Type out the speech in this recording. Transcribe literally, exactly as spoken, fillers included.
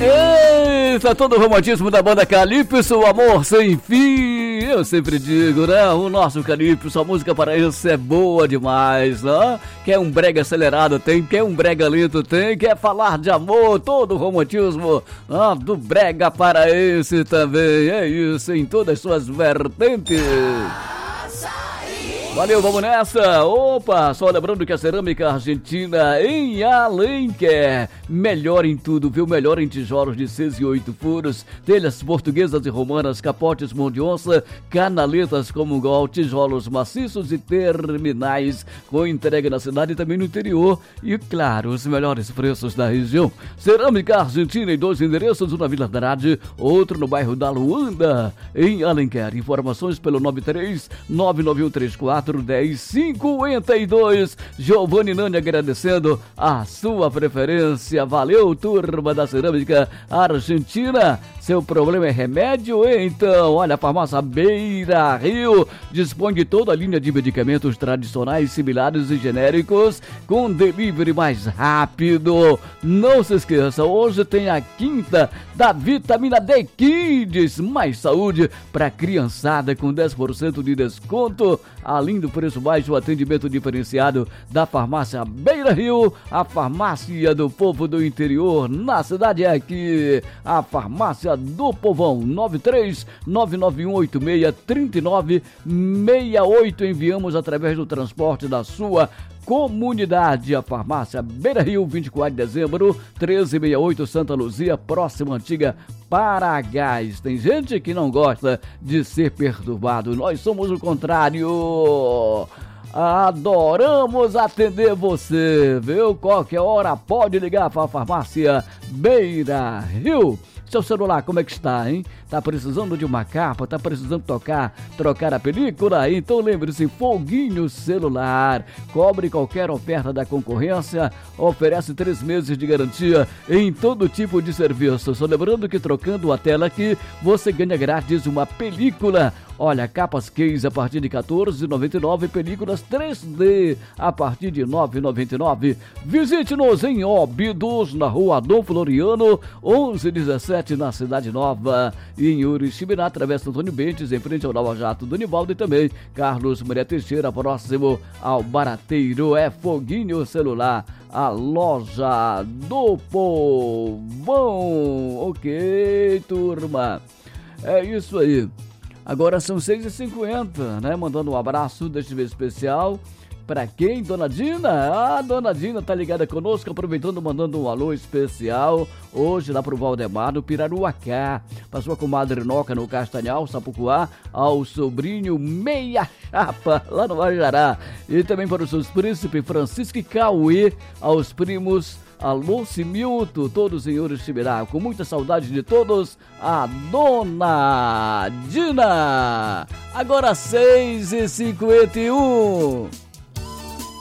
Eita, todo o romantismo da banda Calypso, o amor sem fim. Eu sempre digo, né? O nosso Calypso, a música para isso é boa demais, né? Quer um brega acelerado tem, quer um brega lento tem, quer falar de amor, todo o romantismo ah, do brega paraense também. É isso, em todas as suas vertentes. Valeu, vamos nessa! Opa, só lembrando que a cerâmica argentina em Alenquer, melhor em tudo, viu? Melhor em tijolos de seis e oito furos, telhas portuguesas e romanas, capotes mão de onça, canaletas como gol, tijolos maciços e terminais, com entrega na cidade e também no interior. E claro, os melhores preços da região. Cerâmica Argentina em dois endereços, um na Vila Andrade, outro no bairro da Luanda, em Alenquer. Informações pelo nove três nove nove um três quatro dez cinquenta e dois. Giovanni Nani agradecendo a sua preferência. Valeu, turma da Cerâmica Argentina. Seu problema é remédio? Então, olha, a farmácia Beira Rio dispõe de toda a linha de medicamentos tradicionais, similares e genéricos, com delivery mais rápido. Não se esqueça, hoje tem a quinta da vitamina D Kids, mais saúde para criançada com dez por cento de desconto. Além do preço baixo, o atendimento diferenciado da farmácia Beira Rio, a farmácia do povo do interior, na cidade é aqui, a farmácia do povão. Nove três nove nove um oito seis três nove seis oito. Enviamos através do transporte da sua comunidade. A farmácia Beira Rio, vinte e quatro de dezembro, treze sessenta e oito, Santa Luzia, próxima antiga Paragás. Tem gente que não gosta de ser perturbado, nós somos o contrário. Adoramos atender você, viu? Qualquer hora pode ligar para a farmácia Beira Rio. Seu celular, como é que está, hein? Tá precisando de uma capa? Tá precisando tocar, trocar a película? Então lembre-se, Foguinho Celular. Cobre qualquer oferta da concorrência, oferece três meses de garantia em todo tipo de serviço. Só lembrando que trocando a tela aqui, você ganha grátis uma película. Olha, capas case a partir de quatorze reais e noventa e nove centavos, películas três D a partir de nove reais e noventa e nove centavos. Visite-nos em Óbidos, na rua Dom Floriano, onze dezessete, na Cidade Nova. E em Uriximiná, através do Antônio Bentes, em frente ao Nova Jato do Nivaldo, e também Carlos Maria Teixeira, próximo ao Barateiro. É Foguinho Celular, a loja do povão. Ok, turma, é isso aí. Agora são seis e cinquenta, né? Mandando um abraço deste mês especial. Pra quem? Dona Dina? Ah, Dona Dina tá ligada conosco, aproveitando, mandando um alô especial hoje lá pro Valdemar, no Piraruacá, pra sua comadre Noca no Castanhal, Sapucuá, ao sobrinho Meia Chapa, lá no Guajará, e também para os seus príncipes Francisco e Cauê, aos primos Alô Similto, todos em Uriximiná, com muita saudade de todos, a Dona Dina. Agora seis e cinquenta e um.